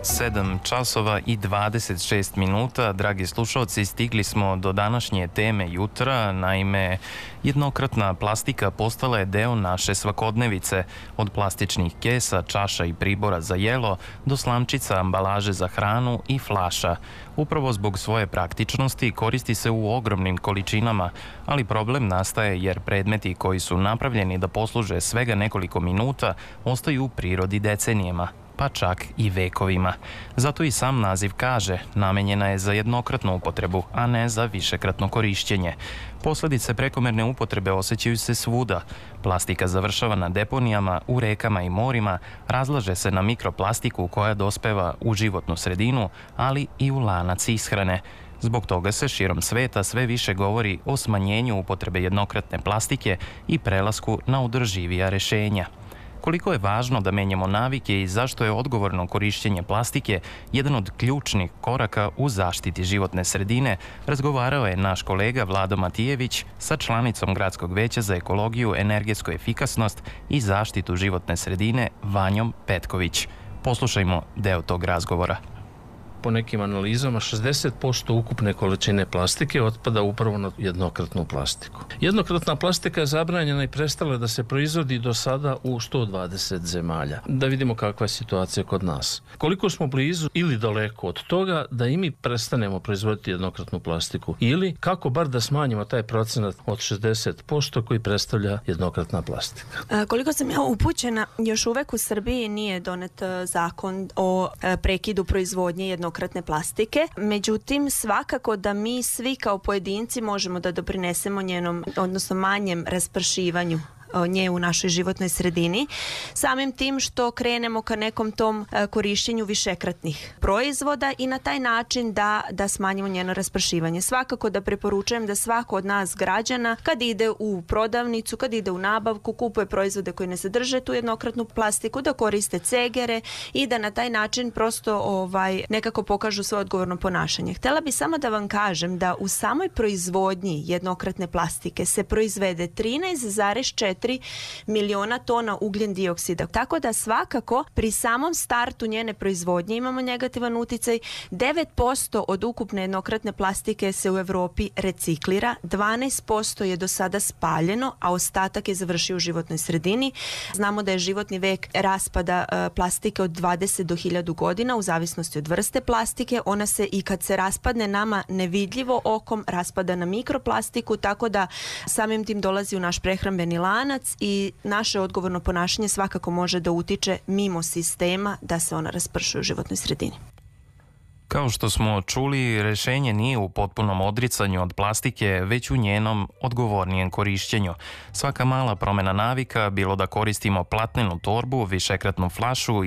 7 časova i 26 minuta. Dragi slušalci, stigli smo do današnje teme jutra. Naime, jednokratna plastika postala je deo naše svakodnevice. Od plastičnih kesa, čaša i pribora za jelo do slamčica, ambalaže za hranu i flaša. Upravo zbog svoje praktičnosti koristi se u ogromnim količinama, ali problem nastaje jer predmeti koji su napravljeni da posluže svega nekoliko minuta ostaju u prirodi decenijama, pa čak i vekovima. Zato i sam naziv kaže, namenjena je za jednokratnu upotrebu, a ne za višekratno korišćenje. Posledice prekomerne upotrebe osjećaju se svuda. Plastika završava na deponijama, u rekama i morima, razlaže se na mikroplastiku koja dospeva u životnu sredinu, ali i u lanac ishrane. Zbog toga se širom sveta sve više govori o smanjenju upotrebe jednokratne plastike i prelasku na održivija rešenja. Koliko je važno da menjamo navike i zašto je odgovorno korišćenje plastike jedan od ključnih koraka u zaštiti životne sredine, razgovarao je naš kolega Vlado Matijević sa članicom Gradskog veća za ekologiju, energetsku efikasnost i zaštitu životne sredine Vanjom Petković. Poslušajmo deo tog razgovora. Po nekim analizama 60% ukupne količine plastike otpada upravo na jednokratnu plastiku. Jednokratna plastika je zabranjena i prestala da se proizvodi do sada u 120 zemalja. Da vidimo kakva je situacija kod nas. Koliko smo blizu ili daleko od toga da i mi prestanemo proizvoditi jednokratnu plastiku ili kako bar da smanjimo taj procenat od 60% koji predstavlja jednokratna plastika. Koliko sam ja upućena, još uvek u Srbiji nije donet zakon o prekidu proizvodnje jednokratne plastike. Međutim, svakako da mi svi kao pojedinci možemo da doprinesemo njenom, odnosno manjem raspršivanju nje u našoj životnoj sredini, samim tim što krenemo ka nekom tom korišćenju višekratnih proizvoda i na taj način da smanjimo njeno raspršivanje. Svakako da preporučujem da svako od nas građana kad ide u prodavnicu, kad ide u nabavku, kupuje proizvode koji ne sadrže tu jednokratnu plastiku, da koriste cegere i da na taj način prosto nekako pokažu svoje odgovorno ponašanje. Htela bi samo da vam kažem da u samoj proizvodnji jednokratne plastike se proizvede 13,4 miliona tona ugljen dioksida. Tako da svakako pri samom startu njene proizvodnje imamo negativan uticaj. 9% od ukupne jednokratne plastike se u Evropi reciklira, 12% je do sada spaljeno, a ostatak je završio u životnoj sredini. Znamo da je životni vek raspada plastike od 20 do 1000 godina u zavisnosti od vrste plastike. Ona se i kad se raspadne nama nevidljivo okom raspada na mikroplastiku, tako da samim tim dolazi u naš prehrambeni lanac i naše odgovorno ponašanje svakako može da utiče mimo sistema da se ona raspršuje u životnoj sredini. Kao što smo čuli, rešenje nije u potpunom odricanju od plastike, već u njenom odgovornijem korišćenju. Svaka mala promena navika, bilo da koristimo platnenu torbu, višekratnu flašu